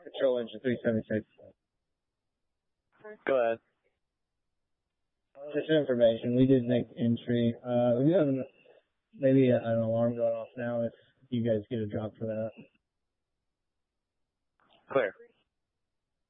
Control engine 376. Go ahead. Just information. We did make entry. We have maybe an alarm going off now if you guys get a drop for that. Clear.